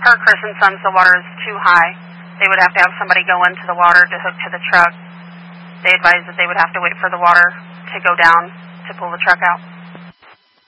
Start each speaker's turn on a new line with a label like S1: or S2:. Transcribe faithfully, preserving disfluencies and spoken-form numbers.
S1: per Chris and Sons, the water is too high. They would have to have somebody go into the water to hook to the truck. They advised that they would have to wait for the water to go down to pull the truck out.